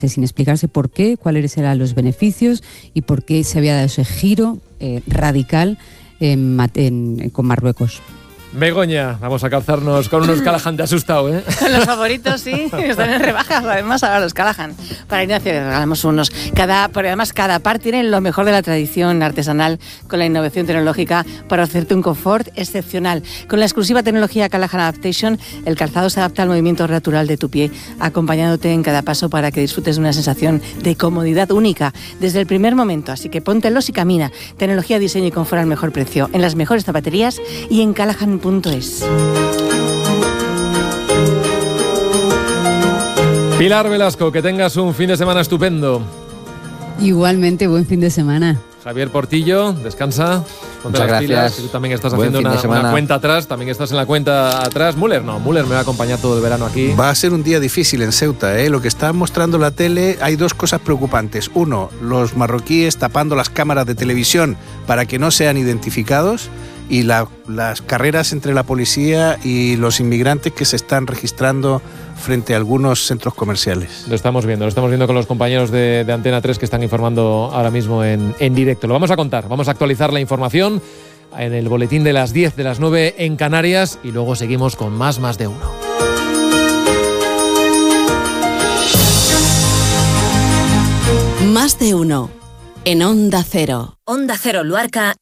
sin explicarse por qué, cuáles eran los beneficios y por qué se había dado ese giro radical con Marruecos. Begoña, vamos a calzarnos con unos Callahan. Te ha asustado, ¿eh? Con los favoritos, sí, están en rebajas. Además, ahora los Callahan. Para Ignacio regalamos unos. Pero además, cada par tiene lo mejor de la tradición artesanal con la innovación tecnológica para hacerte un confort excepcional. Con la exclusiva tecnología Callahan Adaptation, el calzado se adapta al movimiento natural de tu pie, acompañándote en cada paso para que disfrutes de una sensación de comodidad única desde el primer momento. Así que póntelos y camina. Tecnología, diseño y confort al mejor precio, en las mejores zapaterías y en Callahan.es. Pilar Velasco, que tengas un fin de semana estupendo. Igualmente, buen fin de semana. Javier Portillo, descansa. Muchas gracias. Tú también estás haciendo una cuenta atrás, también estás en la cuenta atrás. Müller me va a acompañar todo el verano aquí. Va a ser un día difícil en Ceuta, ¿eh? Lo que está mostrando la tele, hay dos cosas preocupantes. Uno, los marroquíes tapando las cámaras de televisión para que no sean identificados, y las carreras entre la policía y los inmigrantes que se están registrando frente a algunos centros comerciales. Lo estamos viendo con los compañeros de Antena 3 que están informando ahora mismo en directo. Lo vamos a contar, vamos a actualizar la información en el boletín de las 10, de las 9 en Canarias, y luego seguimos con más de uno. Más de uno en Onda Cero. Onda Cero Luarca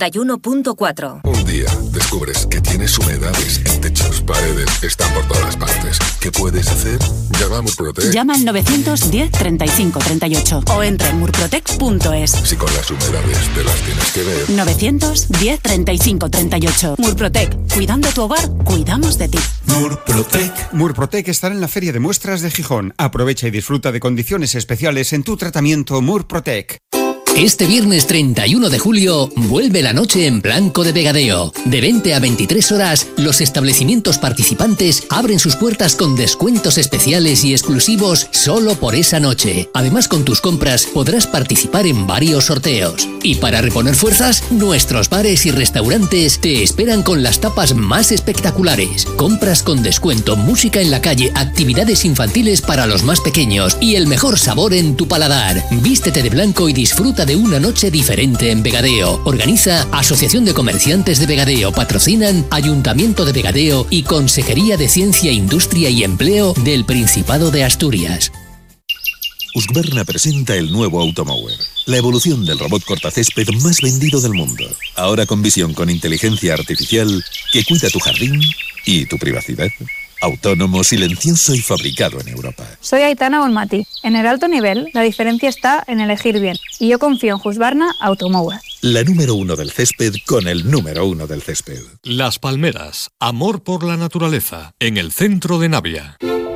91.4. Un día descubres que tienes humedades en techos, paredes, están por todas partes. ¿Qué puedes hacer? Llama a Murprotec. Llama al 910 35 38 o entra en murprotec.es. Si con las humedades te las tienes que ver. 910 35 38. Murprotec. Cuidando tu hogar, cuidamos de ti. Murprotec. Murprotec estará en la Feria de Muestras de Gijón. Aprovecha y disfruta de condiciones especiales en tu tratamiento Murprotec. Este viernes 31 de julio vuelve la noche en blanco de Vegadeo. De 20 a 23 horas, los establecimientos participantes abren sus puertas con descuentos especiales y exclusivos solo por esa noche. Además, con tus compras podrás participar en varios sorteos. Y para reponer fuerzas, nuestros bares y restaurantes te esperan con las tapas más espectaculares. Compras con descuento, música en la calle, actividades infantiles para los más pequeños y el mejor sabor en tu paladar. Vístete de blanco y disfruta de una noche diferente en Vegadeo. Organiza Asociación de Comerciantes de Vegadeo. Patrocinan Ayuntamiento de Vegadeo y Consejería de Ciencia, Industria y Empleo del Principado de Asturias. Husqvarna presenta el nuevo Automower, la evolución del robot cortacésped más vendido del mundo. Ahora con visión con inteligencia artificial que cuida tu jardín y tu privacidad. Autónomo, silencioso y fabricado en Europa. Soy Aitana Bonmati. En el alto nivel, la diferencia está en elegir bien. Y yo confío en Husqvarna Automower. La número 1 del césped con el número 1 del césped. Las Palmeras. Amor por la naturaleza. En el centro de Navia.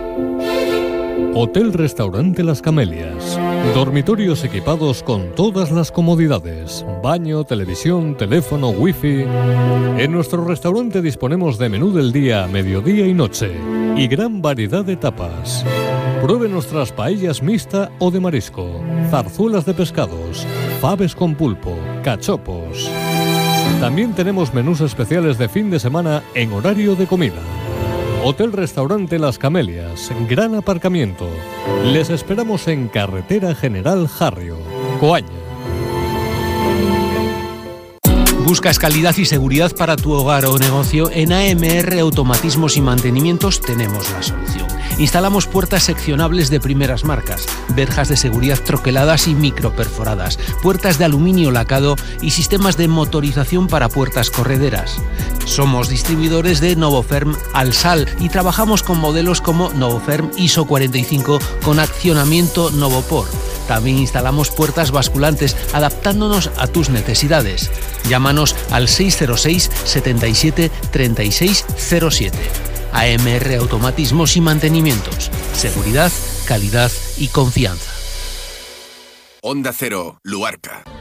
Hotel-restaurante Las Camelias. Dormitorios equipados con todas las comodidades. Baño, televisión, teléfono, wifi. En nuestro restaurante disponemos de menú del día, mediodía y noche. Y gran variedad de tapas. Pruebe nuestras paellas mixta o de marisco. Zarzuelas de pescados. Faves con pulpo. Cachopos. También tenemos menús especiales de fin de semana en horario de comida. Hotel-restaurante Las Camelias, gran aparcamiento. Les esperamos en Carretera General Jarrio, Coaña. ¿Buscas calidad y seguridad para tu hogar o negocio? En AMR Automatismos y Mantenimientos tenemos la solución. Instalamos puertas seccionables de primeras marcas, verjas de seguridad troqueladas y microperforadas, puertas de aluminio lacado y sistemas de motorización para puertas correderas. Somos distribuidores de Novoferm Alsal y trabajamos con modelos como Novoferm ISO 45 con accionamiento Novopor. También instalamos puertas basculantes adaptándonos a tus necesidades. Llámanos al 606 77 36 07. AMR Automatismos y Mantenimientos. Seguridad, calidad y confianza. Onda Cero, Luarca.